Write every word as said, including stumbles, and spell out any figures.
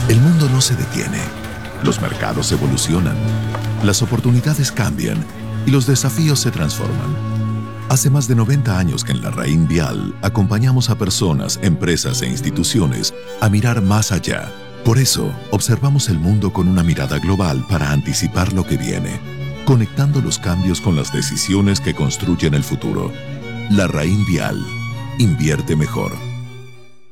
El mundo no se detiene. Los mercados evolucionan, las oportunidades cambian y los desafíos se transforman. Hace más de noventa años que en LarRaín Vial acompañamos a personas, empresas e instituciones a mirar más allá. Por eso, observamos el mundo con una mirada global para anticipar lo que viene, conectando los cambios con las decisiones que construyen el futuro. LarRaín Vial. Invierte mejor.